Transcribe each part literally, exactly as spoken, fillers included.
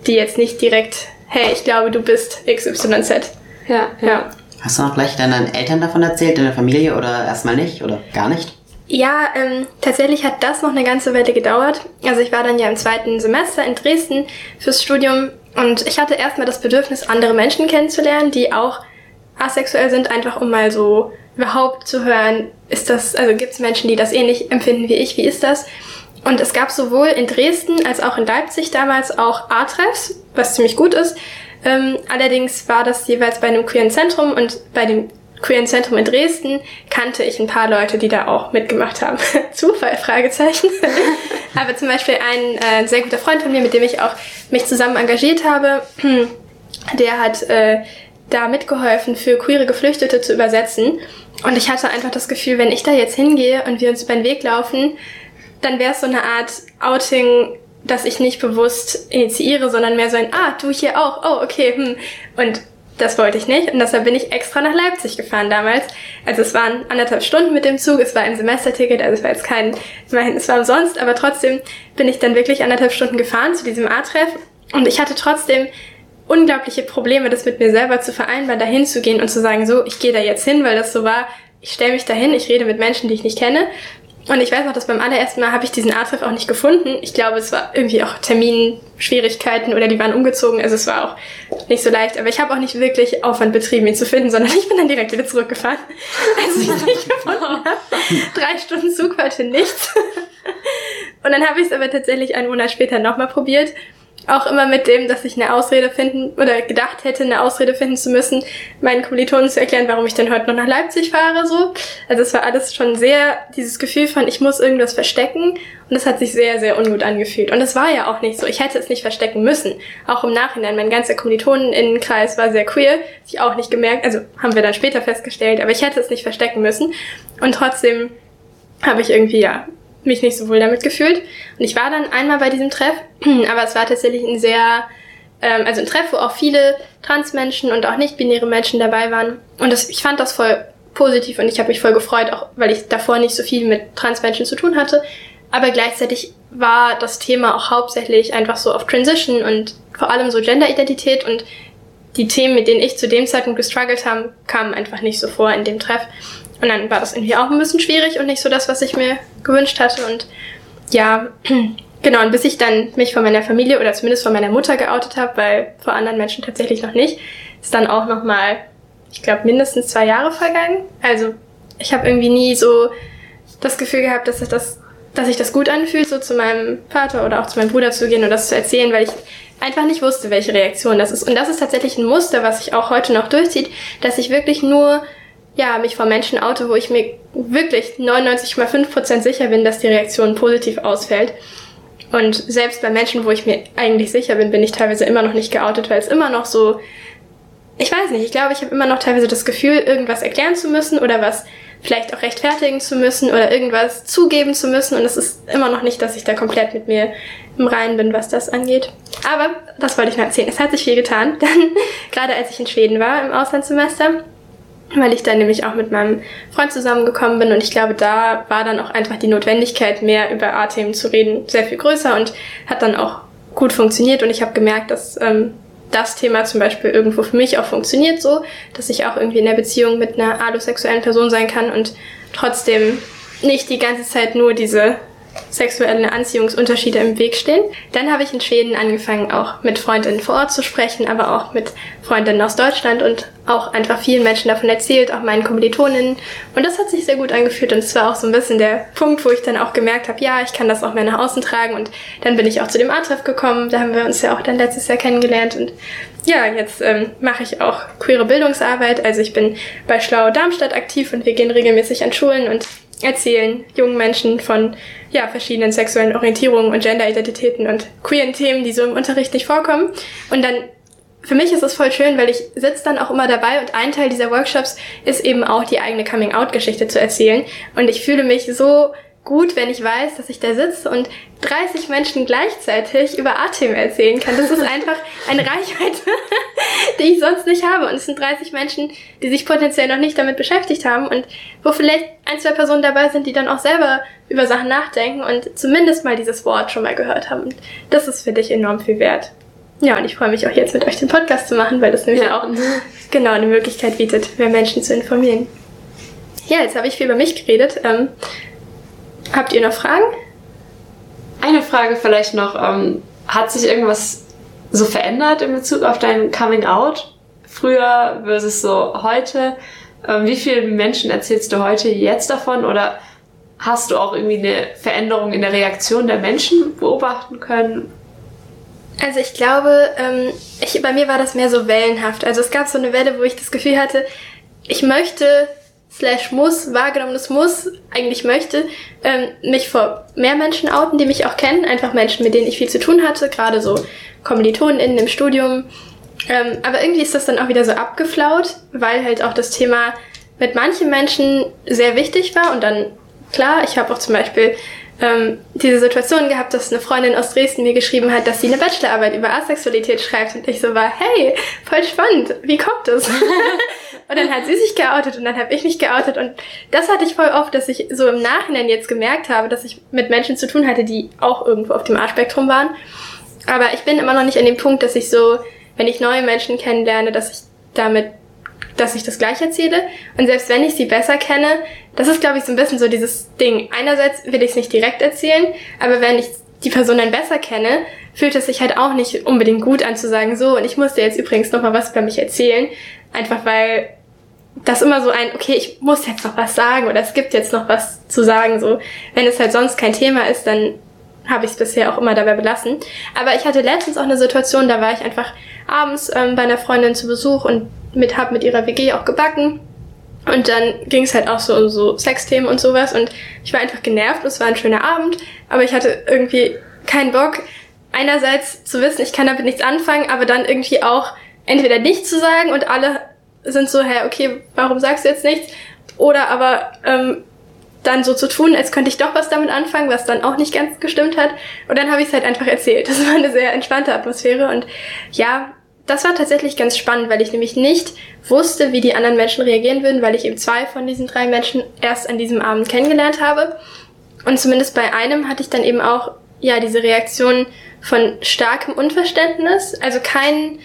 die jetzt nicht direkt, hey, ich glaube, du bist X Y Z. Ja, ja. Hast du noch gleich deinen Eltern davon erzählt, deiner Familie oder erstmal nicht oder gar nicht? Ja, ähm, tatsächlich hat das noch eine ganze Weile gedauert. Also ich war dann ja im zweiten Semester in Dresden fürs Studium und ich hatte erstmal das Bedürfnis, andere Menschen kennenzulernen, die auch asexuell sind, einfach um mal so überhaupt zu hören, ist das, also gibt es Menschen, die das ähnlich empfinden wie ich, wie ist das? Und es gab sowohl in Dresden als auch in Leipzig damals auch A-Treffs, was ziemlich gut ist. Ähm, allerdings war das jeweils bei einem queeren Zentrum und bei dem queeren Zentrum in Dresden kannte ich ein paar Leute, die da auch mitgemacht haben. Zufall, Fragezeichen. Aber zum Beispiel ein äh, sehr guter Freund von mir, mit dem ich auch mich zusammen engagiert habe, der hat äh, da mitgeholfen, für queere Geflüchtete zu übersetzen. Und ich hatte einfach das Gefühl, wenn ich da jetzt hingehe und wir uns über den Weg laufen, dann wäre es so eine Art Outing, das ich nicht bewusst initiiere, sondern mehr so ein, ah, du hier auch, oh, okay, hm. Und das wollte ich nicht und deshalb bin ich extra nach Leipzig gefahren damals. Also es waren anderthalb Stunden mit dem Zug, es war ein Semesterticket, also es war jetzt kein, immerhin, es war umsonst, aber trotzdem bin ich dann wirklich anderthalb Stunden gefahren zu diesem A-Treff und ich hatte trotzdem unglaubliche Probleme, das mit mir selber zu vereinbaren, da hinzugehen und zu sagen, so, ich gehe da jetzt hin, weil das so war, ich stelle mich da hin, ich rede mit Menschen, die ich nicht kenne. Und ich weiß noch, dass beim allerersten Mal habe ich diesen A-Treff auch nicht gefunden. Ich glaube, es war irgendwie auch Terminschwierigkeiten oder die waren umgezogen. Also es war auch nicht so leicht. Aber ich habe auch nicht wirklich Aufwand betrieben, ihn zu finden, sondern ich bin dann direkt wieder zurückgefahren, als ich ihn nicht gefunden habe. Drei Stunden Zug war für nichts. Und dann habe ich es aber tatsächlich einen Monat später nochmal probiert. Auch immer mit dem, dass ich eine Ausrede finden oder gedacht hätte, eine Ausrede finden zu müssen, meinen Kommilitonen zu erklären, warum ich denn heute noch nach Leipzig fahre, so. Also es war alles schon sehr dieses Gefühl von, ich muss irgendwas verstecken und das hat sich sehr, sehr ungut angefühlt. Und das war ja auch nicht so. Ich hätte es nicht verstecken müssen. Auch im Nachhinein. Mein ganzer Kommilitoneninnenkreis war sehr queer. Ich auch nicht gemerkt, also haben wir dann später festgestellt, aber ich hätte es nicht verstecken müssen. Und trotzdem habe ich irgendwie, ja, mich nicht so wohl damit gefühlt. Und ich war dann einmal bei diesem Treff, aber es war tatsächlich ein sehr, ähm, also ein Treff, wo auch viele Transmenschen und auch nicht-binäre Menschen dabei waren. Und das, ich fand das voll positiv und ich habe mich voll gefreut, auch weil ich davor nicht so viel mit Transmenschen zu tun hatte. Aber gleichzeitig war das Thema auch hauptsächlich einfach so auf Transition und vor allem so Genderidentität und die Themen, mit denen ich zu dem Zeitpunkt gestruggelt habe, kamen einfach nicht so vor in dem Treff. Und dann war das irgendwie auch ein bisschen schwierig und nicht so das, was ich mir gewünscht hatte. Und ja, genau, und bis ich dann mich von meiner Familie oder zumindest von meiner Mutter geoutet habe, weil vor anderen Menschen tatsächlich noch nicht, ist dann auch nochmal, ich glaube, mindestens zwei Jahre vergangen. Also ich habe irgendwie nie so das Gefühl gehabt, dass ich das, dass sich das gut anfühlt, so zu meinem Vater oder auch zu meinem Bruder zu gehen und das zu erzählen, weil ich einfach nicht wusste, welche Reaktion das ist. Und das ist tatsächlich ein Muster, was sich auch heute noch durchzieht, dass ich wirklich nur ja, mich vor Menschen oute, wo ich mir wirklich neunundneunzig Komma fünf Prozent sicher bin, dass die Reaktion positiv ausfällt. Und selbst bei Menschen, wo ich mir eigentlich sicher bin, bin ich teilweise immer noch nicht geoutet, weil es immer noch so, ich weiß nicht, ich glaube, ich habe immer noch teilweise das Gefühl, irgendwas erklären zu müssen oder was vielleicht auch rechtfertigen zu müssen oder irgendwas zugeben zu müssen. Und es ist immer noch nicht, dass ich da komplett mit mir im Reinen bin, was das angeht. Aber das wollte ich noch erzählen. Es hat sich viel getan. Dann, gerade als ich in Schweden war im Auslandssemester, weil ich dann nämlich auch mit meinem Freund zusammengekommen bin und ich glaube, da war dann auch einfach die Notwendigkeit, mehr über A-Themen zu reden, sehr viel größer und hat dann auch gut funktioniert und ich habe gemerkt, dass ähm, das Thema zum Beispiel irgendwo für mich auch funktioniert so, dass ich auch irgendwie in der Beziehung mit einer allosexuellen Person sein kann und trotzdem nicht die ganze Zeit nur diese sexuelle Anziehungsunterschiede im Weg stehen. Dann habe ich in Schweden angefangen, auch mit Freundinnen vor Ort zu sprechen, aber auch mit Freundinnen aus Deutschland und auch einfach vielen Menschen davon erzählt, auch meinen Kommilitoninnen. Und das hat sich sehr gut angefühlt und es war auch so ein bisschen der Punkt, wo ich dann auch gemerkt habe, ja, ich kann das auch mehr nach außen tragen und dann bin ich auch zu dem A-Treff gekommen, da haben wir uns ja auch dann letztes Jahr kennengelernt und ja, jetzt ähm, mache ich auch queere Bildungsarbeit, also ich bin bei Schlau Darmstadt aktiv und wir gehen regelmäßig an Schulen und erzählen jungen Menschen von ja, verschiedenen sexuellen Orientierungen und Genderidentitäten und queeren Themen, die so im Unterricht nicht vorkommen. Und dann, für mich ist es voll schön, weil ich sitze dann auch immer dabei und ein Teil dieser Workshops ist eben auch die eigene Coming-out-Geschichte zu erzählen. Und ich fühle mich so gut, wenn ich weiß, dass ich da sitze und dreißig Menschen gleichzeitig über A-Themen erzählen kann. Das ist einfach eine Reichweite, die ich sonst nicht habe. Und es sind dreißig Menschen, die sich potenziell noch nicht damit beschäftigt haben und wo vielleicht ein, zwei Personen dabei sind, die dann auch selber über Sachen nachdenken und zumindest mal dieses Wort schon mal gehört haben. Und das ist für dich enorm viel wert. ja, und ich freue mich auch jetzt mit euch den Podcast zu machen, weil das nämlich ja. auch genau eine Möglichkeit bietet, mehr Menschen zu informieren. Ja, jetzt habe ich viel über mich geredet. Ähm, habt ihr noch Fragen? Eine Frage vielleicht noch. Ähm, hat sich irgendwas so verändert in Bezug auf dein Coming Out? Früher versus so heute? Ähm, wie vielen Menschen erzählst du heute jetzt davon? Oder hast du auch irgendwie eine Veränderung in der Reaktion der Menschen beobachten können? Also ich glaube, ähm, ich, bei mir war das mehr so wellenhaft. Also es gab so eine Welle, wo ich das Gefühl hatte, ich möchte, slash muss, wahrgenommenes muss, eigentlich möchte, ähm, mich vor mehr Menschen outen, die mich auch kennen. Einfach Menschen, mit denen ich viel zu tun hatte, gerade so KommilitonInnen im Studium. Ähm, aber irgendwie ist das dann auch wieder so abgeflaut, weil halt auch das Thema mit manchen Menschen sehr wichtig war. Und dann, klar, ich habe auch zum Beispiel ähm, diese Situation gehabt, dass eine Freundin aus Dresden mir geschrieben hat, dass sie eine Bachelorarbeit über Asexualität schreibt. Und ich so war, hey, voll spannend, wie kommt das? Und dann hat sie sich geoutet und dann habe ich mich geoutet. Und das hatte ich voll oft, dass ich so im Nachhinein jetzt gemerkt habe, dass ich mit Menschen zu tun hatte, die auch irgendwo auf dem A-Spektrum waren. Aber ich bin immer noch nicht an dem Punkt, dass ich so, wenn ich neue Menschen kennenlerne, dass ich damit, dass ich das gleich erzähle. Und selbst wenn ich sie besser kenne, das ist, glaube ich, so ein bisschen so dieses Ding. Einerseits will ich es nicht direkt erzählen, aber wenn ich die Person dann besser kenne, fühlt es sich halt auch nicht unbedingt gut an zu sagen, so, und ich muss dir jetzt übrigens noch mal was über mich erzählen. Einfach weil das immer so ein, okay, ich muss jetzt noch was sagen oder es gibt jetzt noch was zu sagen. So, wenn es halt sonst kein Thema ist, dann habe ich es bisher auch immer dabei belassen. Aber ich hatte letztens auch eine Situation, da war ich einfach abends ähm, bei einer Freundin zu Besuch und mit hab mit ihrer W G auch gebacken. Und dann ging es halt auch so um so Sexthemen und sowas. Und ich war einfach genervt. Es war ein schöner Abend, aber ich hatte irgendwie keinen Bock, einerseits zu wissen, ich kann damit nichts anfangen, aber dann irgendwie auch entweder nichts zu sagen und alle sind so, hä, okay, warum sagst du jetzt nichts? Oder aber ähm, dann so zu tun, als könnte ich doch was damit anfangen, was dann auch nicht ganz gestimmt hat. Und dann habe ich es halt einfach erzählt. Das war eine sehr entspannte Atmosphäre. Und ja, das war tatsächlich ganz spannend, weil ich nämlich nicht wusste, wie die anderen Menschen reagieren würden, weil ich eben zwei von diesen drei Menschen erst an diesem Abend kennengelernt habe. Und zumindest bei einem hatte ich dann eben auch ja diese Reaktion von starkem Unverständnis. Also kein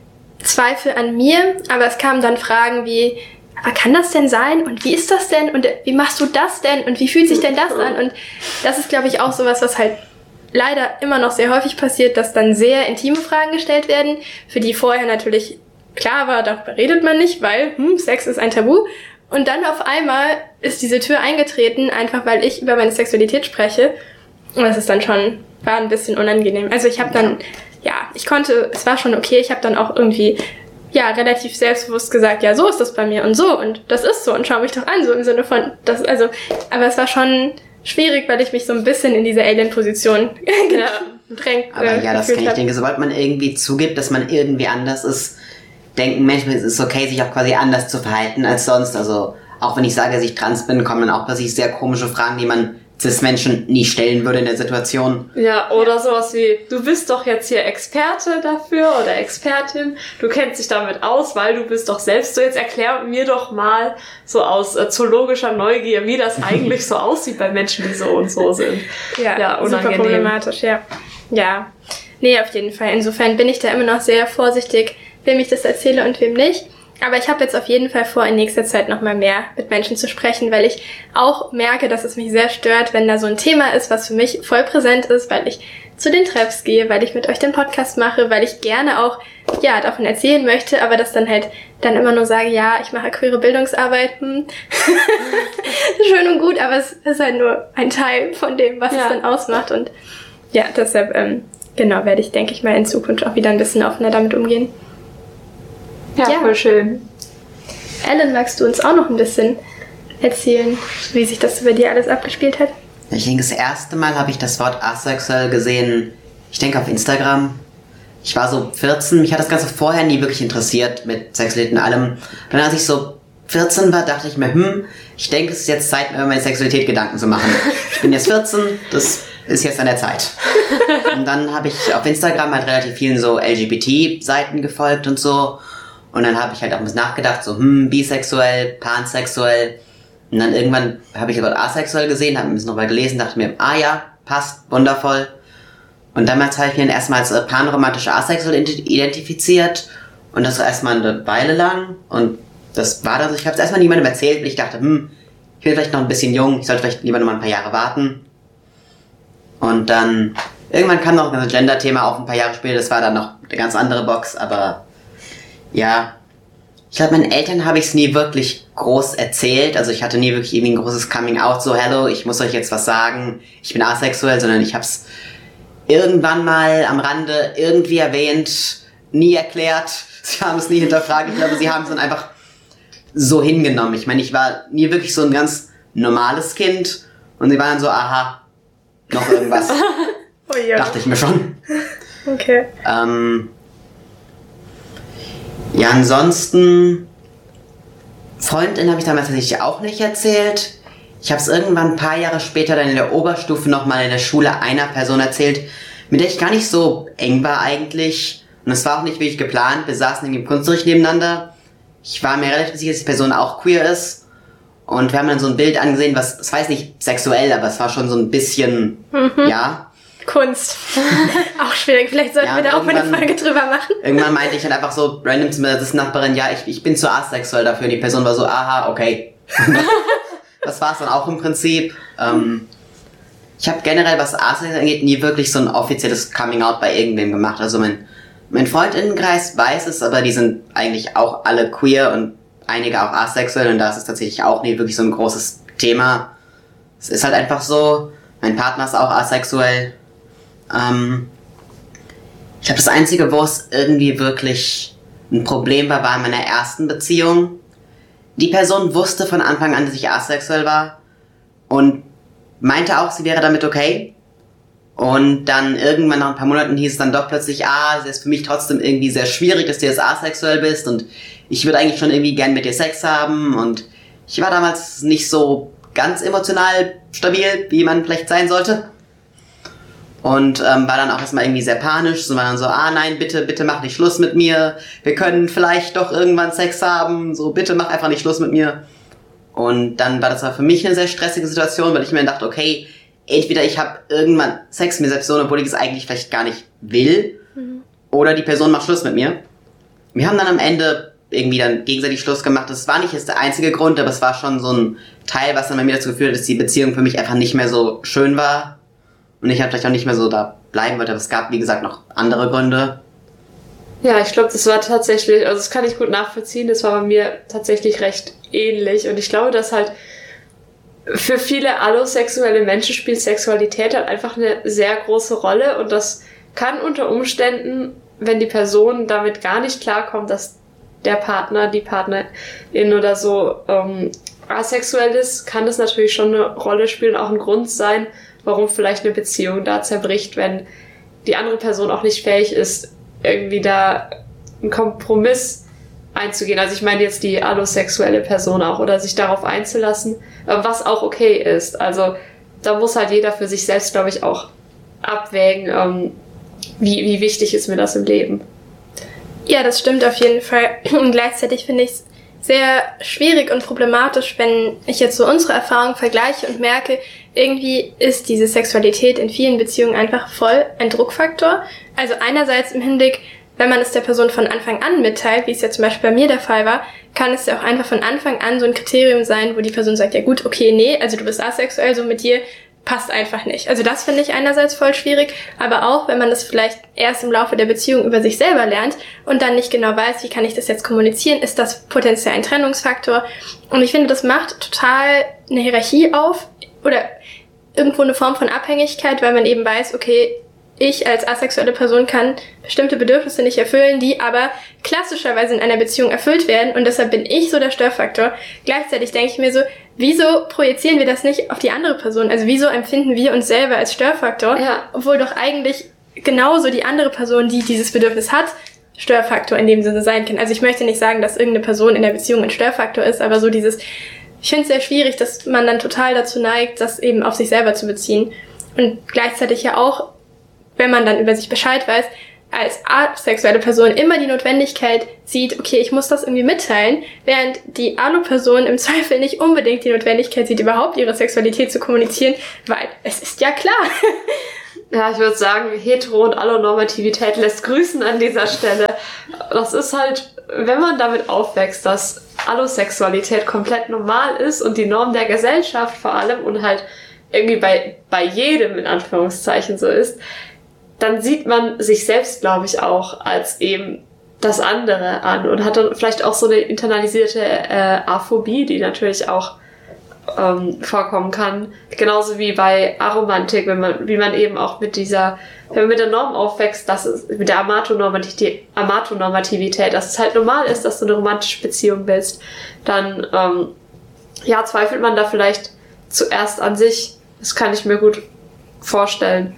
Zweifel an mir, aber es kamen dann Fragen wie, aber kann das denn sein? Und wie ist das denn? Und wie machst du das denn? Und wie fühlt sich denn das an? Und das ist, glaube ich, auch sowas, was halt leider immer noch sehr häufig passiert, dass dann sehr intime Fragen gestellt werden, für die vorher natürlich klar war, darüber redet man nicht, weil hm, Sex ist ein Tabu. Und dann auf einmal ist diese Tür eingetreten, einfach weil ich über meine Sexualität spreche. Und das ist dann schon, war ein bisschen unangenehm. Also ich habe dann, ja, ich konnte, es war schon okay, ich habe dann auch irgendwie ja, relativ selbstbewusst gesagt, ja, so ist das bei mir und so und das ist so und schau mich doch an, so im Sinne von, das, also, aber es war schon schwierig, weil ich mich so ein bisschen in diese Alien-Position gedrängt habe. Aber äh, ja, das kann ich hab. denke, sobald man irgendwie zugibt, dass man irgendwie anders ist, denken Menschen, es ist okay, sich auch quasi anders zu verhalten als sonst, also, auch wenn ich sage, dass ich trans bin, kommen dann auch plötzlich sehr komische Fragen, die man Cis-Menschen nie stellen würde in der Situation. Ja, oder sowas wie, du bist doch jetzt hier Experte dafür oder Expertin, du kennst dich damit aus, weil du bist doch selbst so, jetzt erklär mir doch mal so aus äh, zoologischer Neugier, wie das eigentlich so aussieht bei Menschen, die so und so sind. Ja, ja, unangenehm. Super problematisch, ja. Ja, nee, auf jeden Fall. Insofern bin ich da immer noch sehr vorsichtig, wem ich das erzähle und wem nicht. Aber ich habe jetzt auf jeden Fall vor, in nächster Zeit nochmal mehr mit Menschen zu sprechen, weil ich auch merke, dass es mich sehr stört, wenn da so ein Thema ist, was für mich voll präsent ist, weil ich zu den Treffs gehe, weil ich mit euch den Podcast mache, weil ich gerne auch ja davon erzählen möchte, aber das dann halt dann immer nur sage, ja, ich mache queere Bildungsarbeit. Hm. Schön und gut, aber es ist halt nur ein Teil von dem, was ja. es dann ausmacht. Und ja, deshalb, ähm, genau, werde ich, denke ich mal, in Zukunft auch wieder ein bisschen offener damit umgehen. Ja, ja, voll schön. Ellen, magst du uns auch noch ein bisschen erzählen, wie sich das bei dir alles abgespielt hat? Ich denke, das erste Mal habe ich das Wort asexuell gesehen, ich denke auf Instagram. Ich war so vierzehn, mich hat das Ganze vorher nie wirklich interessiert mit Sexualität und allem. Dann als ich so vierzehn war, dachte ich mir, hm, ich denke, es ist jetzt Zeit, mir über meine Sexualität Gedanken zu machen. Ich bin jetzt vierzehn, das ist jetzt an der Zeit. Und dann habe ich auf Instagram halt relativ vielen so L G B T-Seiten gefolgt und so. Und dann habe ich halt auch ein bisschen nachgedacht, so, hm, bisexuell, pansexuell. Und dann irgendwann habe ich das Wort asexuell gesehen, habe ein bisschen nochmal gelesen, dachte mir, ah ja, passt, wundervoll. Und damals habe ich mich dann erstmal als äh, panromantisch asexuell identifiziert und das war erstmal eine Weile lang und das war das. Ich habe es erstmal niemandem erzählt, weil ich dachte, hm, ich bin vielleicht noch ein bisschen jung, ich sollte vielleicht lieber noch mal ein paar Jahre warten. Und dann, irgendwann kam noch ein Gender-Thema auf ein paar Jahre später, das war dann noch eine ganz andere Box, aber ja, ich glaube, meinen Eltern habe ich es nie wirklich groß erzählt, also ich hatte nie wirklich irgendwie ein großes Coming-out, so, hello, ich muss euch jetzt was sagen, ich bin asexuell, sondern ich habe es irgendwann mal am Rande irgendwie erwähnt, nie erklärt, sie haben es nie hinterfragt, ich glaube, sie haben es dann einfach so hingenommen. Ich meine, ich war nie wirklich so ein ganz normales Kind und sie waren dann so, aha, noch irgendwas. Oh ja. Dachte ich mir schon. Okay. Ähm, ja, ansonsten Freundin habe ich damals tatsächlich auch nicht erzählt. Ich habe es irgendwann ein paar Jahre später dann in der Oberstufe nochmal in der Schule einer Person erzählt, mit der ich gar nicht so eng war eigentlich. Und es war auch nicht wirklich geplant. Wir saßen irgendwie im Kunstunterricht nebeneinander. Ich war mir relativ sicher, dass die Person auch queer ist. Und wir haben dann so ein Bild angesehen, was, das war jetzt nicht sexuell, aber es war schon so ein bisschen, mhm. ja. Kunst. Auch schwierig. Vielleicht sollten ja, wir da auch mal eine Folge drüber machen. Irgendwann meinte ich halt einfach so random zu mir, das ist Nachbarin, ja, ich, ich bin zu asexuell dafür. Und die Person war so, aha, okay. Das war es dann auch im Prinzip. Ähm, ich habe generell, was asexuell angeht, nie wirklich so ein offizielles Coming-out bei irgendwem gemacht. Also mein Mein Freundinnenkreis weiß es, aber die sind eigentlich auch alle queer und einige auch asexuell und da ist es tatsächlich auch nie wirklich so ein großes Thema. Es ist halt einfach so, mein Partner ist auch asexuell. Ähm, ich glaube, das Einzige, wo es irgendwie wirklich ein Problem war, war in meiner ersten Beziehung. Die Person wusste von Anfang an, dass ich asexuell war und meinte auch, sie wäre damit okay. Und dann irgendwann nach ein paar Monaten hieß es dann doch plötzlich, ah, es ist für mich trotzdem irgendwie sehr schwierig, dass du jetzt asexuell bist und ich würde eigentlich schon irgendwie gern mit dir Sex haben und ich war damals nicht so ganz emotional stabil, wie man vielleicht sein sollte. Und ähm, war dann auch erstmal irgendwie sehr panisch, so war dann so, ah nein, bitte, bitte mach nicht Schluss mit mir, wir können vielleicht doch irgendwann Sex haben, so bitte mach einfach nicht Schluss mit mir. Und dann war das für mich eine sehr stressige Situation, weil ich mir dachte, okay, entweder ich habe irgendwann Sex mit der Person, obwohl ich es eigentlich vielleicht gar nicht will, mhm. oder die Person macht Schluss mit mir. Wir haben dann am Ende irgendwie dann gegenseitig Schluss gemacht. Das war nicht jetzt der einzige Grund, aber es war schon so ein Teil, was dann bei mir dazu geführt hat, dass die Beziehung für mich einfach nicht mehr so schön war. Und ich halt vielleicht auch nicht mehr so da bleiben wollte, aber es gab, wie gesagt, noch andere Gründe. Ja, ich glaube, das war tatsächlich, also das kann ich gut nachvollziehen, das war bei mir tatsächlich recht ähnlich. Und ich glaube, dass halt für viele allosexuelle Menschen spielt Sexualität halt einfach eine sehr große Rolle und das kann unter Umständen, wenn die Person damit gar nicht klarkommt, dass der Partner, die Partnerin oder so ähm, asexuell ist, kann das natürlich schon eine Rolle spielen, auch ein Grund sein, warum vielleicht eine Beziehung da zerbricht, wenn die andere Person auch nicht fähig ist, irgendwie da einen Kompromiss einzugehen. Also ich meine jetzt die allosexuelle Person auch oder sich darauf einzulassen, was auch okay ist. Also da muss halt jeder für sich selbst, glaube ich, auch abwägen, ähm, wie, wie wichtig ist mir das im Leben. Ja, das stimmt auf jeden Fall. Und gleichzeitig finde ich es sehr schwierig und problematisch, wenn ich jetzt so unsere Erfahrungen vergleiche und merke, irgendwie ist diese Sexualität in vielen Beziehungen einfach voll ein Druckfaktor. Also einerseits im Hinblick, wenn man es der Person von Anfang an mitteilt, wie es ja zum Beispiel bei mir der Fall war, kann es ja auch einfach von Anfang an so ein Kriterium sein, wo die Person sagt, ja gut, okay, nee, also du bist asexuell, so mit dir passt einfach nicht. Also das finde ich einerseits voll schwierig, aber auch, wenn man das vielleicht erst im Laufe der Beziehung über sich selber lernt und dann nicht genau weiß, wie kann ich das jetzt kommunizieren, ist das potenziell ein Trennungsfaktor. Und ich finde, das macht total eine Hierarchie auf oder irgendwo eine Form von Abhängigkeit, weil man eben weiß, okay, ich als asexuelle Person kann bestimmte Bedürfnisse nicht erfüllen, die aber klassischerweise in einer Beziehung erfüllt werden und deshalb bin ich so der Störfaktor. Gleichzeitig denke ich mir so, wieso projizieren wir das nicht auf die andere Person? Also wieso empfinden wir uns selber als Störfaktor, ja. obwohl doch eigentlich genauso die andere Person, die dieses Bedürfnis hat, Störfaktor in dem Sinne sein kann. Also ich möchte nicht sagen, dass irgendeine Person in der Beziehung ein Störfaktor ist, aber so dieses, ich finde es sehr schwierig, dass man dann total dazu neigt, das eben auf sich selber zu beziehen. Und gleichzeitig ja auch, wenn man dann über sich Bescheid weiß, als asexuelle Person immer die Notwendigkeit sieht, okay, ich muss das irgendwie mitteilen, während die Alu-Person im Zweifel nicht unbedingt die Notwendigkeit sieht, überhaupt ihre Sexualität zu kommunizieren, weil es ist ja klar. Ja, ich würde sagen, Hetero- und Allonormativität lässt grüßen an dieser Stelle. Das ist halt, wenn man damit aufwächst, dass Allosexualität komplett normal ist und die Norm der Gesellschaft vor allem und halt irgendwie bei, bei jedem in Anführungszeichen so ist, dann sieht man sich selbst, glaube ich, auch als eben das andere an und hat dann vielleicht auch so eine internalisierte äh, Aphobie, die natürlich auch ähm, vorkommen kann. Genauso wie bei Aromantik, wenn man, wie man eben auch mit dieser, wenn man mit der Norm aufwächst, dass es, mit der Amatonormativität, Amatonormativität, dass es halt normal ist, dass du eine romantische Beziehung willst, dann ähm, ja, zweifelt man da vielleicht zuerst an sich. Das kann ich mir gut vorstellen.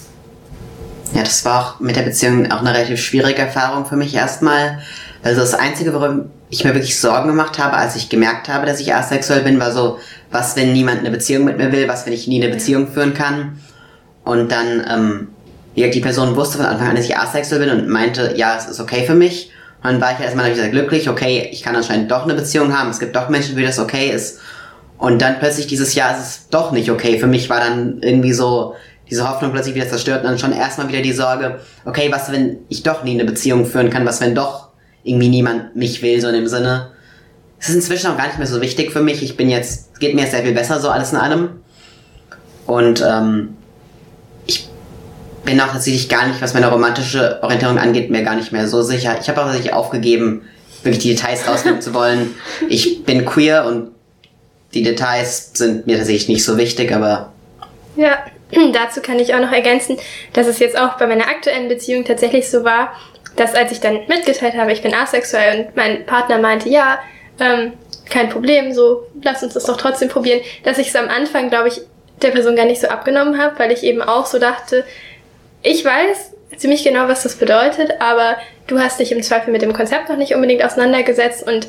Ja, das war auch mit der Beziehung auch eine relativ schwierige Erfahrung für mich erstmal. Also das Einzige, worum ich mir wirklich Sorgen gemacht habe, als ich gemerkt habe, dass ich asexuell bin, war so, was, wenn niemand eine Beziehung mit mir will, was, wenn ich nie eine Beziehung führen kann. Und dann, ähm, wie die Person wusste von Anfang an, dass ich asexuell bin und meinte, ja, es ist okay für mich. Und dann war ich erstmal sehr glücklich, okay, ich kann anscheinend doch eine Beziehung haben, es gibt doch Menschen, für die das okay ist. Und dann plötzlich dieses Jahr ist es doch nicht okay. Für mich war dann irgendwie so diese Hoffnung plötzlich wieder zerstört und dann schon erstmal wieder die Sorge, okay, was, wenn ich doch nie eine Beziehung führen kann, was, wenn doch irgendwie niemand mich will, so in dem Sinne. Es ist inzwischen auch gar nicht mehr so wichtig für mich. Ich bin jetzt, es geht mir jetzt sehr viel besser, so alles in allem. Und ähm, ich bin auch tatsächlich gar nicht, was meine romantische Orientierung angeht, mir gar nicht mehr so sicher. Ich habe auch tatsächlich aufgegeben, wirklich die Details rausnehmen zu wollen. Ich bin queer und die Details sind mir tatsächlich nicht so wichtig, aber... Ja, dazu kann ich auch noch ergänzen, dass es jetzt auch bei meiner aktuellen Beziehung tatsächlich so war, dass als ich dann mitgeteilt habe, ich bin asexuell und mein Partner meinte, ja, ähm, kein Problem, so, lass uns das doch trotzdem probieren, dass ich es am Anfang, glaube ich, der Person gar nicht so abgenommen habe, weil ich eben auch so dachte, ich weiß ziemlich genau, was das bedeutet, aber du hast dich im Zweifel mit dem Konzept noch nicht unbedingt auseinandergesetzt und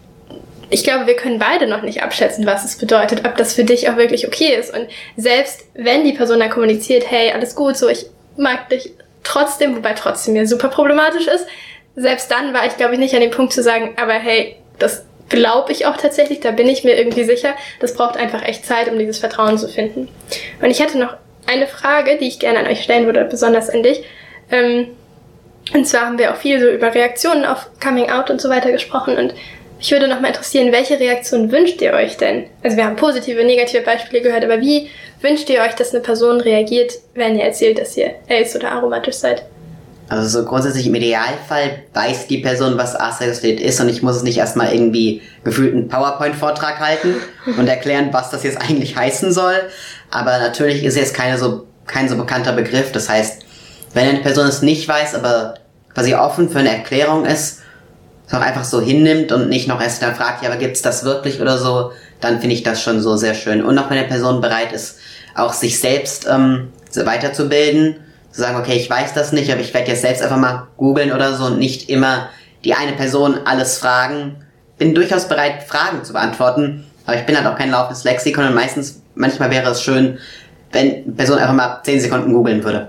ich glaube, wir können beide noch nicht abschätzen, was es bedeutet, ob das für dich auch wirklich okay ist. Und selbst wenn die Person dann kommuniziert, hey, alles gut, so, ich mag dich trotzdem, wobei trotzdem mir super problematisch ist, selbst dann war ich, glaube ich, nicht an dem Punkt zu sagen, aber hey, das glaube ich auch tatsächlich, da bin ich mir irgendwie sicher. Das braucht einfach echt Zeit, um dieses Vertrauen zu finden. Und ich hätte noch eine Frage, die ich gerne an euch stellen würde, besonders an dich. Ähm, und zwar haben wir auch viel so über Reaktionen auf Coming Out und so weiter gesprochen und mich würde noch mal interessieren, welche Reaktion wünscht ihr euch denn? Also wir haben positive, negative Beispiele gehört, aber wie wünscht ihr euch, dass eine Person reagiert, wenn ihr erzählt, dass ihr ace oder aromatisch seid? Also so grundsätzlich im Idealfall weiß die Person, was Asexualität ist und ich muss es nicht erstmal irgendwie gefühlt einen PowerPoint-Vortrag halten und erklären, was das jetzt eigentlich heißen soll. Aber natürlich ist jetzt keine so, kein so bekannter Begriff. Das heißt, wenn eine Person es nicht weiß, aber quasi offen für eine Erklärung ist, es auch einfach so hinnimmt und nicht noch erst dann fragt, ja, aber gibt's das wirklich oder so, dann finde ich das schon so sehr schön. Und auch wenn eine Person bereit ist, auch sich selbst ähm, weiterzubilden, zu sagen, okay, ich weiß das nicht, aber ich werde jetzt selbst einfach mal googeln oder so und nicht immer die eine Person alles fragen. Bin durchaus bereit, Fragen zu beantworten, aber ich bin halt auch kein laufendes Lexikon und meistens, manchmal wäre es schön, wenn eine Person einfach mal zehn Sekunden googeln würde.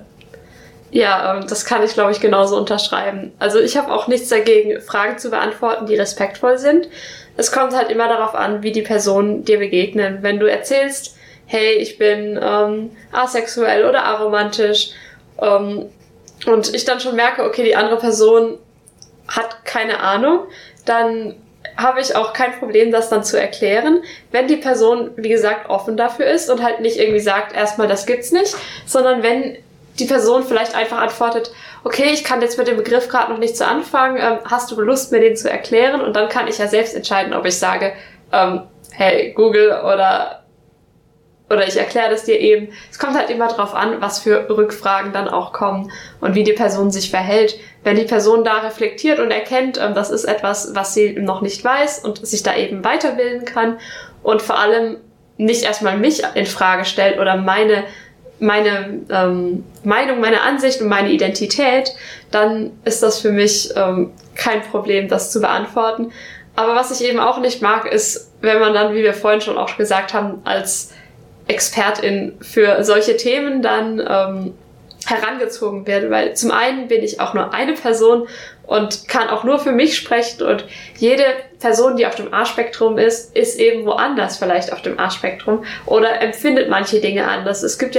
Ja, das kann ich, glaube ich, genauso unterschreiben. Also ich habe auch nichts dagegen, Fragen zu beantworten, die respektvoll sind. Es kommt halt immer darauf an, wie die Personen dir begegnen. Wenn du erzählst, hey, ich bin ähm, asexuell oder aromantisch ähm, und ich dann schon merke, okay, die andere Person hat keine Ahnung, dann habe ich auch kein Problem, das dann zu erklären, wenn die Person, wie gesagt, offen dafür ist und halt nicht irgendwie sagt, erstmal, das gibt's nicht, sondern wenn die Person vielleicht einfach antwortet, okay, ich kann jetzt mit dem Begriff gerade noch nicht so anfangen, ähm, hast du Lust, mir den zu erklären? Und dann kann ich ja selbst entscheiden, ob ich sage, ähm, hey, Google oder oder ich erkläre das dir eben. Es kommt halt immer drauf an, was für Rückfragen dann auch kommen und wie die Person sich verhält. Wenn die Person da reflektiert und erkennt, ähm, das ist etwas, was sie noch nicht weiß und sich da eben weiterbilden kann und vor allem nicht erstmal mich in Frage stellt oder meine meine ähm, Meinung, meine Ansicht und meine Identität, dann ist das für mich ähm, kein Problem, das zu beantworten. Aber was ich eben auch nicht mag, ist, wenn man dann, wie wir vorhin schon auch gesagt haben, als Expertin für solche Themen dann ähm, herangezogen wird, weil zum einen bin ich auch nur eine Person und kann auch nur für mich sprechen und jede Person, die auf dem A-Spektrum ist, ist eben woanders vielleicht auf dem A-Spektrum oder empfindet manche Dinge anders. Es gibt ja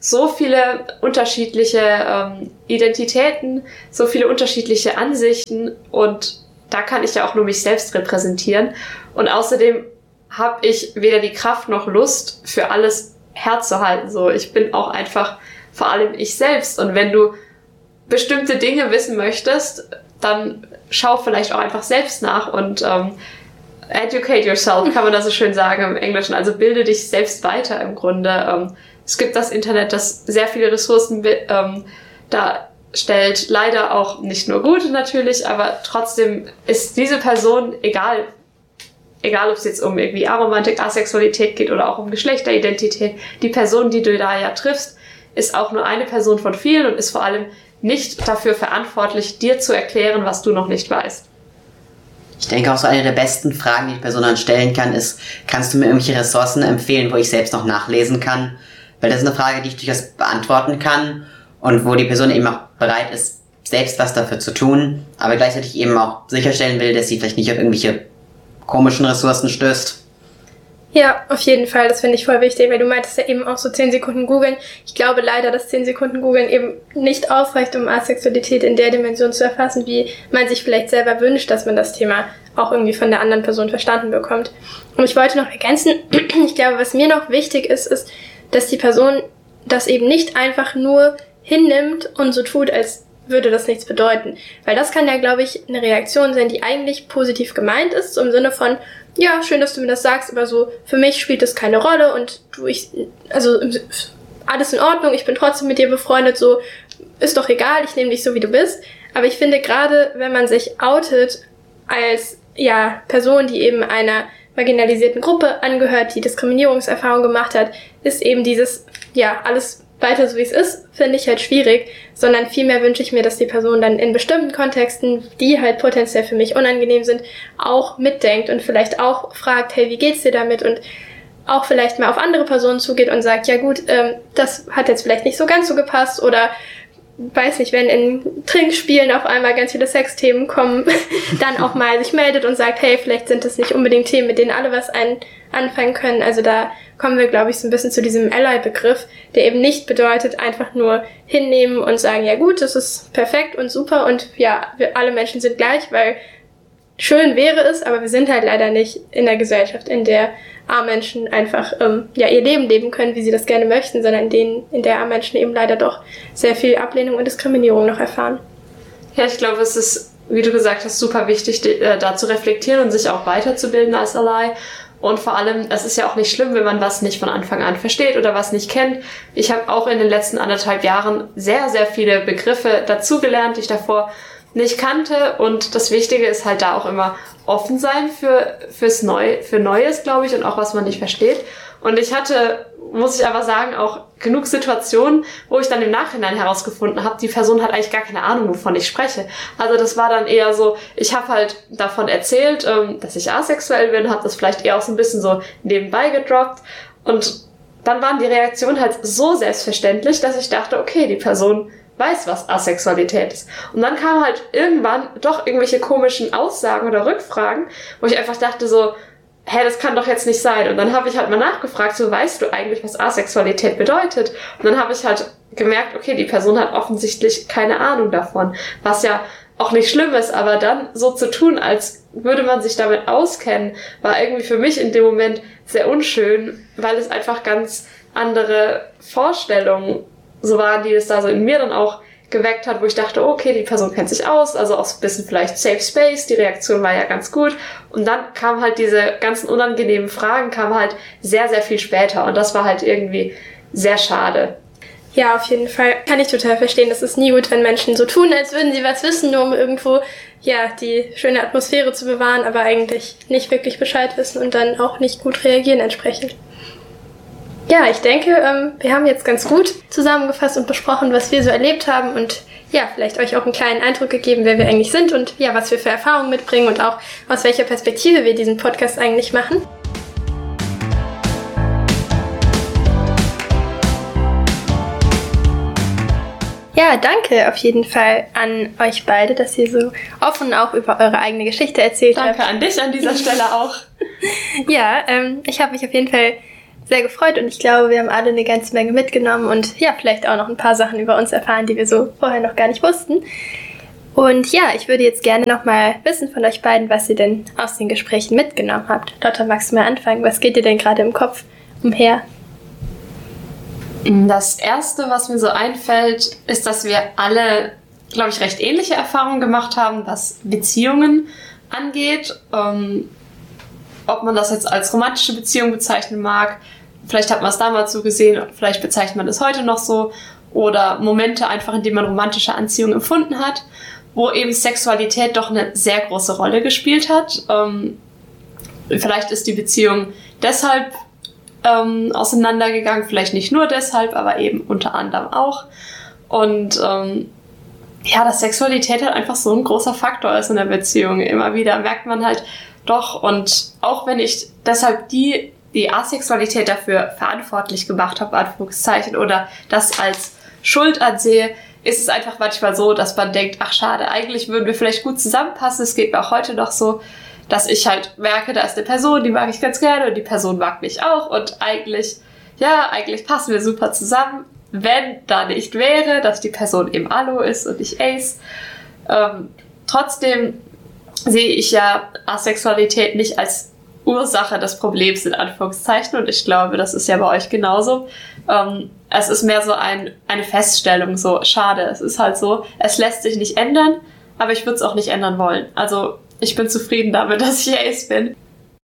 so viele unterschiedliche ähm, Identitäten, so viele unterschiedliche Ansichten und da kann ich ja auch nur mich selbst repräsentieren. Und außerdem habe ich weder die Kraft noch Lust, für alles herzuhalten. So, ich bin auch einfach vor allem ich selbst. Und wenn du bestimmte Dinge wissen möchtest, dann schau vielleicht auch einfach selbst nach und ähm, educate yourself, kann man da so schön sagen im Englischen. Also bilde dich selbst weiter im Grunde. Ähm, es gibt das Internet, das sehr viele Ressourcen ähm, da stellt. Leider auch nicht nur gute natürlich, aber trotzdem ist diese Person, egal, egal ob es jetzt um irgendwie Aromantik, Asexualität geht oder auch um Geschlechteridentität, die Person, die du da ja triffst, ist auch nur eine Person von vielen und ist vor allem nicht dafür verantwortlich, dir zu erklären, was du noch nicht weißt. Ich denke auch so eine der besten Fragen, die die Person dann stellen kann, ist, kannst du mir irgendwelche Ressourcen empfehlen, wo ich selbst noch nachlesen kann? Weil das ist eine Frage, die ich durchaus beantworten kann und wo die Person eben auch bereit ist, selbst was dafür zu tun, aber gleichzeitig eben auch sicherstellen will, dass sie vielleicht nicht auf irgendwelche komischen Ressourcen stößt. Ja, auf jeden Fall, das finde ich voll wichtig, weil du meintest ja eben auch so zehn Sekunden googeln. Ich glaube leider, dass zehn Sekunden googeln eben nicht ausreicht, um Asexualität in der Dimension zu erfassen, wie man sich vielleicht selber wünscht, dass man das Thema auch irgendwie von der anderen Person verstanden bekommt. Und ich wollte noch ergänzen, ich glaube, was mir noch wichtig ist, ist, dass die Person das eben nicht einfach nur hinnimmt und so tut, als würde das nichts bedeuten. Weil das kann ja, glaube ich, eine Reaktion sein, die eigentlich positiv gemeint ist, so im Sinne von, ja, schön, dass du mir das sagst, aber so, für mich spielt das keine Rolle und du, ich, also, alles in Ordnung, ich bin trotzdem mit dir befreundet, so, ist doch egal, ich nehme dich so, wie du bist. Aber ich finde, gerade wenn man sich outet als, ja, Person, die eben einer marginalisierten Gruppe angehört, die Diskriminierungserfahrung gemacht hat, ist eben dieses, ja, alles weiter so wie es ist, finde ich halt schwierig, sondern vielmehr wünsche ich mir, dass die Person dann in bestimmten Kontexten, die halt potenziell für mich unangenehm sind, auch mitdenkt und vielleicht auch fragt, hey, wie geht's dir damit? Und auch vielleicht mal auf andere Personen zugeht und sagt, ja gut, ähm, das hat jetzt vielleicht nicht so ganz so gepasst oder weiß nicht, wenn in Trinkspielen auf einmal ganz viele Sexthemen kommen, dann auch mal sich meldet und sagt, hey, vielleicht sind das nicht unbedingt Themen, mit denen alle was ein, anfangen können. Also da kommen wir, glaube ich, so ein bisschen zu diesem Ally-Begriff, der eben nicht bedeutet, einfach nur hinnehmen und sagen, ja gut, das ist perfekt und super und ja, wir alle Menschen sind gleich, weil schön wäre es, aber wir sind halt leider nicht in der Gesellschaft, in der A-Menschen einfach ähm, ja ihr Leben leben können, wie sie das gerne möchten, sondern in denen, in der A-Menschen eben leider doch sehr viel Ablehnung und Diskriminierung noch erfahren. Ja, ich glaube, es ist, wie du gesagt hast, super wichtig, da zu reflektieren und sich auch weiterzubilden als Ally. Und vor allem, es ist ja auch nicht schlimm, wenn man was nicht von Anfang an versteht oder was nicht kennt. Ich habe auch in den letzten anderthalb Jahren sehr, sehr viele Begriffe dazugelernt, die ich davor nicht kannte. Und das Wichtige ist halt da auch immer offen sein für fürs Neu, für Neues, glaube ich, und auch was man nicht versteht. Und ich hatte, muss ich aber sagen, auch genug Situationen, wo ich dann im Nachhinein herausgefunden habe, die Person hat eigentlich gar keine Ahnung, wovon ich spreche. Also das war dann eher so, ich habe halt davon erzählt, ähm, dass ich asexuell bin, habe das vielleicht eher auch so ein bisschen so nebenbei gedroppt und dann waren die Reaktionen halt so selbstverständlich, dass ich dachte, okay, die Person weiß, was Asexualität ist. Und dann kamen halt irgendwann doch irgendwelche komischen Aussagen oder Rückfragen, wo ich einfach dachte so, hä, das kann doch jetzt nicht sein. Und dann habe ich halt mal nachgefragt, so, weißt du eigentlich, was Asexualität bedeutet? Und dann habe ich halt gemerkt, okay, die Person hat offensichtlich keine Ahnung davon, was ja auch nicht schlimm ist, aber dann so zu tun, als würde man sich damit auskennen, war irgendwie für mich in dem Moment sehr unschön, weil es einfach ganz andere Vorstellungen so waren, die es da so in mir dann auch geweckt hat, wo ich dachte, okay, die Person kennt sich aus, also auch so ein bisschen vielleicht Safe Space, die Reaktion war ja ganz gut. Und dann kamen halt diese ganzen unangenehmen Fragen, kamen halt sehr, sehr viel später und das war halt irgendwie sehr schade. Ja, auf jeden Fall. Kann ich total verstehen. Das ist nie gut, wenn Menschen so tun, als würden sie was wissen, nur um irgendwo, ja, die schöne Atmosphäre zu bewahren, aber eigentlich nicht wirklich Bescheid wissen und dann auch nicht gut reagieren entsprechend. Ja, ich denke, ähm, wir haben jetzt ganz gut zusammengefasst und besprochen, was wir so erlebt haben und ja, vielleicht euch auch einen kleinen Eindruck gegeben, wer wir eigentlich sind und ja, was wir für Erfahrungen mitbringen und auch aus welcher Perspektive wir diesen Podcast eigentlich machen. Ja, danke auf jeden Fall an euch beide, dass ihr so offen auch über eure eigene Geschichte erzählt danke habt. Danke an dich an dieser Stelle auch. Ja, ähm, ich habe mich auf jeden Fall sehr gefreut und ich glaube, wir haben alle eine ganze Menge mitgenommen und ja, vielleicht auch noch ein paar Sachen über uns erfahren, die wir so vorher noch gar nicht wussten. Und ja, ich würde jetzt gerne nochmal wissen von euch beiden, was ihr denn aus den Gesprächen mitgenommen habt. Lotta, magst du mal anfangen? Was geht dir denn gerade im Kopf umher? Das Erste, was mir so einfällt, ist, dass wir alle, glaube ich, recht ähnliche Erfahrungen gemacht haben, was Beziehungen angeht. Ähm, ob man das jetzt als romantische Beziehung bezeichnen mag, vielleicht hat man es damals so gesehen, vielleicht bezeichnet man es heute noch so, oder Momente einfach, in denen man romantische Anziehung empfunden hat, wo eben Sexualität doch eine sehr große Rolle gespielt hat. Ähm, vielleicht ist die Beziehung deshalb ähm, auseinandergegangen, vielleicht nicht nur deshalb, aber eben unter anderem auch. Und ähm, ja, dass Sexualität halt einfach so ein großer Faktor ist in der Beziehung. Immer wieder merkt man halt doch, und auch wenn ich deshalb die, die Asexualität dafür verantwortlich gemacht habe, Anführungszeichen, oder das als Schuld ansehe, ist es einfach manchmal so, dass man denkt, ach schade, eigentlich würden wir vielleicht gut zusammenpassen. Es geht mir auch heute noch so, dass ich halt merke, da ist eine Person, die mag ich ganz gerne und die Person mag mich auch und eigentlich, ja, eigentlich passen wir super zusammen, wenn da nicht wäre, dass die Person eben Alu ist und nicht Ace. Ähm, trotzdem sehe ich ja Asexualität nicht als Ursache des Problems in Anführungszeichen und ich glaube, das ist ja bei euch genauso. Ähm, es ist mehr so ein, eine Feststellung, so schade, es ist halt so, es lässt sich nicht ändern, aber ich würde es auch nicht ändern wollen. Also ich bin zufrieden damit, dass ich Ace bin.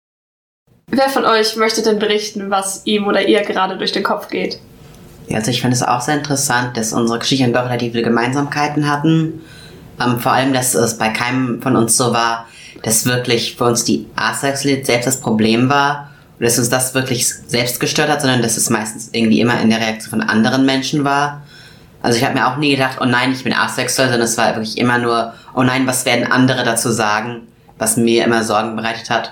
Wer von euch möchte denn berichten, was ihm oder ihr gerade durch den Kopf geht? Ja, also ich finde es auch sehr interessant, dass unsere Geschichten doch relativ viele Gemeinsamkeiten hatten. Ähm, vor allem, dass es bei keinem von uns so war, dass wirklich für uns die Asexualität selbst das Problem war und dass uns das wirklich selbst gestört hat, sondern dass es meistens irgendwie immer in der Reaktion von anderen Menschen war. Also ich habe mir auch nie gedacht, oh nein, ich bin asexuell, sondern es war wirklich immer nur, oh nein, was werden andere dazu sagen, was mir immer Sorgen bereitet hat.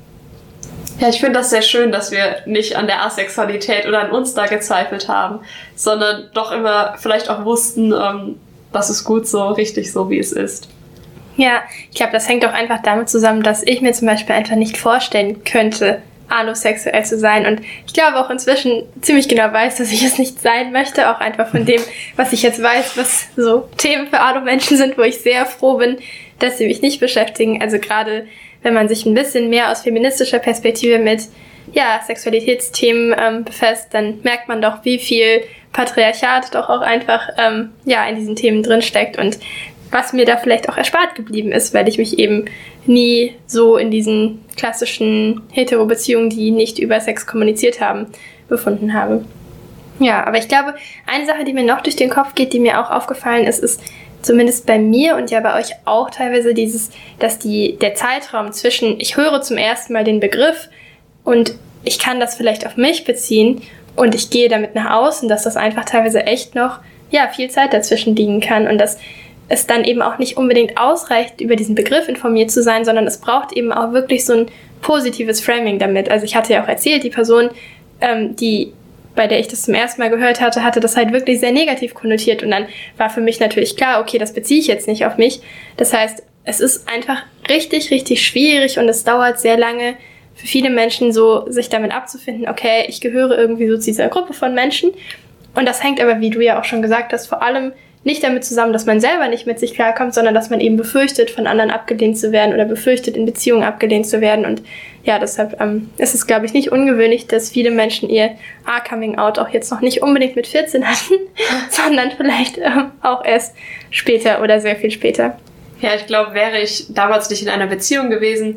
Ja, ich finde das sehr schön, dass wir nicht an der Asexualität oder an uns da gezweifelt haben, sondern doch immer vielleicht auch wussten, ähm, das ist gut so, richtig so, wie es ist. Ja, ich glaube, das hängt auch einfach damit zusammen, dass ich mir zum Beispiel einfach nicht vorstellen könnte, alosexuell zu sein. Und ich glaube auch inzwischen ziemlich genau weiß, dass ich es nicht sein möchte. Auch einfach von dem, was ich jetzt weiß, was so Themen für Alo-Menschen sind, wo ich sehr froh bin, dass sie mich nicht beschäftigen. Also gerade, wenn man sich ein bisschen mehr aus feministischer Perspektive mit ja, Sexualitätsthemen ähm, befasst, dann merkt man doch, wie viel Patriarchat doch auch einfach ähm, ja, in diesen Themen drinsteckt und was mir da vielleicht auch erspart geblieben ist, weil ich mich eben nie so in diesen klassischen Hetero-Beziehungen, die nicht über Sex kommuniziert haben, befunden habe. Ja, aber ich glaube, eine Sache, die mir noch durch den Kopf geht, die mir auch aufgefallen ist, ist zumindest bei mir und ja bei euch auch teilweise dieses, dass die, der Zeitraum zwischen, ich höre zum ersten Mal den Begriff und ich kann das vielleicht auf mich beziehen und ich gehe damit nach außen, dass das einfach teilweise echt noch, ja, viel Zeit dazwischen liegen kann und dass es dann eben auch nicht unbedingt ausreicht, über diesen Begriff informiert zu sein, sondern es braucht eben auch wirklich so ein positives Framing damit. Also ich hatte ja auch erzählt, die Person, ähm, die, bei der ich das zum ersten Mal gehört hatte, hatte das halt wirklich sehr negativ konnotiert und dann war für mich natürlich klar, okay, das beziehe ich jetzt nicht auf mich. Das heißt, es ist einfach richtig, richtig schwierig und es dauert sehr lange für viele Menschen so, sich damit abzufinden, okay, ich gehöre irgendwie so zu dieser Gruppe von Menschen und das hängt aber, wie du ja auch schon gesagt hast, vor allem nicht damit zusammen, dass man selber nicht mit sich klarkommt, sondern dass man eben befürchtet, von anderen abgelehnt zu werden oder befürchtet, in Beziehungen abgelehnt zu werden. Und ja, deshalb ähm, ist es, glaube ich, nicht ungewöhnlich, dass viele Menschen ihr A-Coming-out auch jetzt noch nicht unbedingt mit vierzehn hatten, sondern vielleicht ähm, auch erst später oder sehr viel später. Ja, ich glaube, wäre ich damals nicht in einer Beziehung gewesen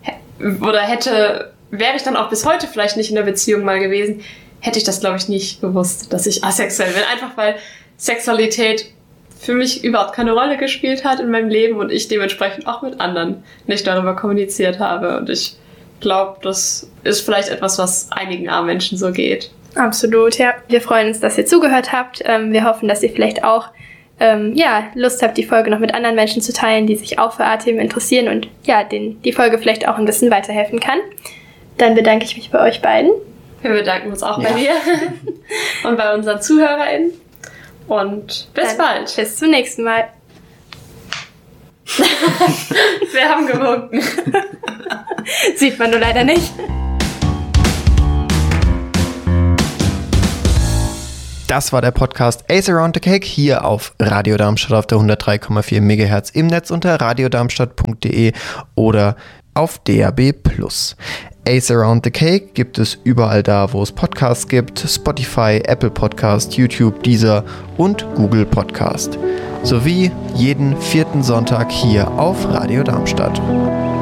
oder hätte, wäre ich dann auch bis heute vielleicht nicht in der Beziehung mal gewesen, hätte ich das, glaube ich, nicht gewusst, dass ich asexuell bin. Einfach weil Sexualität für mich überhaupt keine Rolle gespielt hat in meinem Leben und ich dementsprechend auch mit anderen nicht darüber kommuniziert habe. Und ich glaube, das ist vielleicht etwas, was einigen A-Menschen so geht. Absolut, ja. Wir freuen uns, dass ihr zugehört habt. Wir hoffen, dass ihr vielleicht auch ähm, ja, Lust habt, die Folge noch mit anderen Menschen zu teilen, die sich auch für A-Themen interessieren und ja, denen die Folge vielleicht auch ein bisschen weiterhelfen kann. Dann bedanke ich mich bei euch beiden. Wir bedanken uns auch ja. bei dir und bei unseren ZuhörerInnen. Und bis Dann bald. Bis zum nächsten Mal. Wir haben gewunken. Sieht man nur leider nicht. Das war der Podcast Ace Around the Cake hier auf Radio Darmstadt auf der hundertdrei Komma vier Megahertz im Netz unter radiodarmstadt punkt de oder auf D A B plus. Ace Around the Cake gibt es überall da, wo es Podcasts gibt, Spotify, Apple Podcast, YouTube, Deezer und Google Podcast. Sowie jeden vierten Sonntag hier auf Radio Darmstadt.